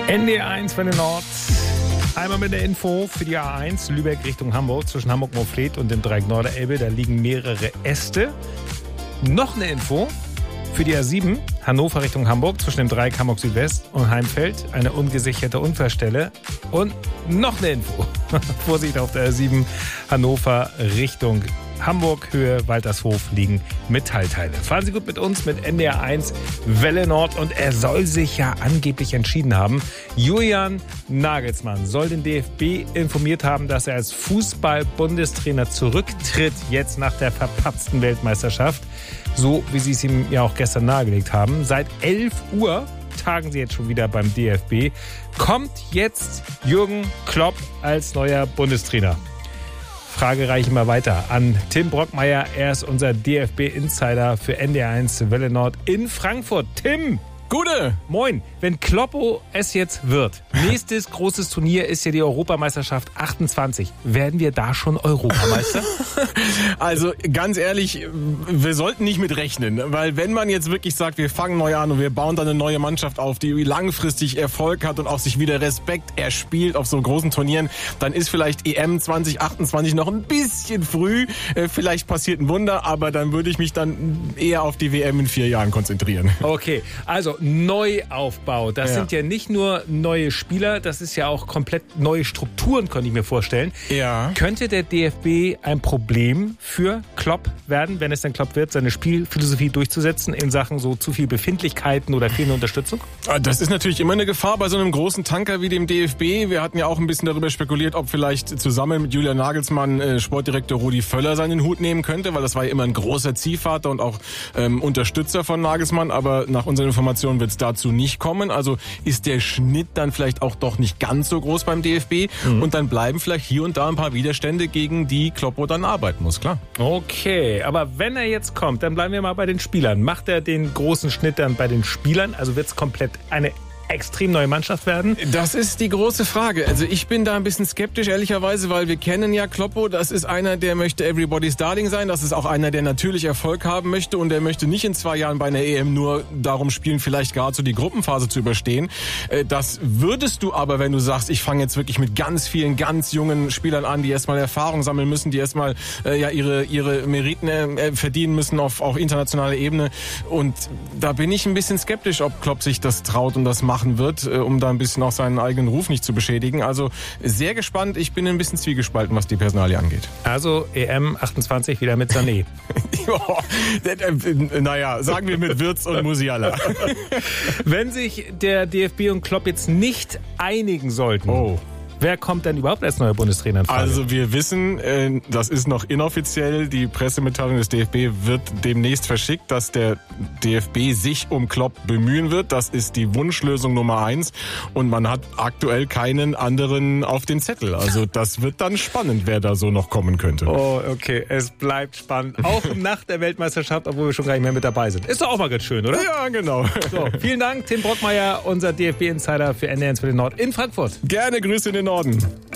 NDR1 für den Nord. Einmal mit der Info für die A1 Lübeck Richtung Hamburg zwischen Hamburg-Moorfleet und dem Dreieck Norderelbe. Da liegen mehrere Äste. Noch eine Info für die A7 Hannover Richtung Hamburg zwischen dem Dreieck Hamburg Südwest und Heimfeld. Eine ungesicherte Unfallstelle. Und noch eine Info. Vorsicht auf der A7 Hannover Richtung Hamburg, Höhe Waltershof liegen Metallteile. Fahren Sie gut mit uns mit NDR1 Welle Nord und er soll sich ja angeblich entschieden haben. Julian Nagelsmann soll den DFB informiert haben, dass er als Fußball-Bundestrainer zurücktritt, jetzt nach der verpatzten Weltmeisterschaft. So wie Sie es ihm ja auch gestern nahegelegt haben. Seit 11 Uhr tagen Sie jetzt schon wieder beim DFB. Kommt jetzt Jürgen Klopp als neuer Bundestrainer? Frage reiche ich mal weiter an Tim Brockmeier. Er ist unser DFB-Insider für NDR1 Welle Nord in Frankfurt. Tim! Gute! Moin! Wenn Kloppo es jetzt wird, nächstes großes Turnier ist ja die Europameisterschaft 28. Werden wir da schon Europameister? Also ganz ehrlich, wir sollten nicht mit rechnen, weil wenn man jetzt wirklich sagt, wir fangen neu an und wir bauen dann eine neue Mannschaft auf, die langfristig Erfolg hat und auch sich wieder Respekt erspielt auf so großen Turnieren, dann ist vielleicht EM 2028 noch ein bisschen früh. Vielleicht passiert ein Wunder, aber dann würde ich mich dann eher auf die WM in 4 Jahren konzentrieren. Okay, also Neuaufbau. Das sind ja nicht nur neue Spieler, das ist ja auch komplett neue Strukturen, könnte ich mir vorstellen. Ja. Könnte der DFB ein Problem für Klopp werden, wenn es dann Klopp wird, seine Spielphilosophie durchzusetzen in Sachen so zu viel Befindlichkeiten oder fehlende Unterstützung? Das ist natürlich immer eine Gefahr bei so einem großen Tanker wie dem DFB. Wir hatten ja auch ein bisschen darüber spekuliert, ob vielleicht zusammen mit Julian Nagelsmann Sportdirektor Rudi Völler seinen Hut nehmen könnte, weil das war ja immer ein großer Ziehvater und auch Unterstützer von Nagelsmann. Aber nach unseren Informationen wird es dazu nicht kommen. Also ist der Schnitt dann vielleicht auch doch nicht ganz so groß beim DFB. Und dann bleiben vielleicht hier und da ein paar Widerstände, gegen die Kloppo dann arbeiten muss, klar. Okay, aber wenn er jetzt kommt, dann bleiben wir mal bei den Spielern. Macht er den großen Schnitt dann bei den Spielern? Also wird es komplett eine extrem neue Mannschaft werden? Das ist die große Frage. Also ich bin da ein bisschen skeptisch, ehrlicherweise, weil wir kennen ja Kloppo. Das ist einer, der möchte Everybody's Darling sein. Das ist auch einer, der natürlich Erfolg haben möchte und der möchte nicht in 2 Jahren bei einer EM nur darum spielen, vielleicht gerade so die Gruppenphase zu überstehen. Das würdest du aber, wenn du sagst, ich fange jetzt wirklich mit ganz vielen, ganz jungen Spielern an, die erstmal Erfahrung sammeln müssen, die erstmal ihre Meriten verdienen müssen auf auch internationaler Ebene. Und da bin ich ein bisschen skeptisch, ob Klopp sich das traut und das macht wird, um da ein bisschen auch seinen eigenen Ruf nicht zu beschädigen. Also sehr gespannt. Ich bin ein bisschen zwiegespalten, was die Personalie angeht. Also EM 28 wieder mit Sané. Naja, sagen wir mit Wirtz und Musiala. Wenn sich der DFB und Klopp jetzt nicht einigen sollten, wer kommt denn überhaupt als neuer Bundestrainer in Frage? Also wir wissen, das ist noch inoffiziell, die Pressemitteilung des DFB wird demnächst verschickt, dass der DFB sich um Klopp bemühen wird. Das ist die Wunschlösung Nummer 1 und man hat aktuell keinen anderen auf den Zettel. Also das wird dann spannend, wer da so noch kommen könnte. Oh, okay, es bleibt spannend. Auch nach der Weltmeisterschaft, obwohl wir schon gar nicht mehr mit dabei sind. Ist doch auch mal ganz schön, oder? Ja, genau. So, vielen Dank, Tim Brockmeier, unser DFB-Insider für NDR1 für den Nord in Frankfurt. Gerne, Grüße in den Norden.